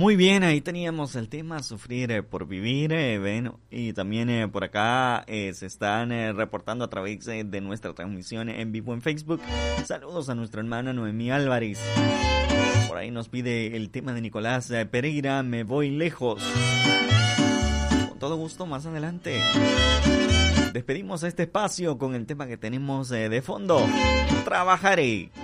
Muy bien, ahí teníamos el tema Sufrir por Vivir, bueno, y también por acá se están reportando a través de nuestra transmisión en vivo en Facebook. Saludos a nuestra hermana Noemí Álvarez. Por ahí nos pide el tema de Nicolás Pereira, Me Voy Lejos. Con todo gusto, más adelante. Despedimos este espacio con el tema que tenemos de fondo, Trabajaré.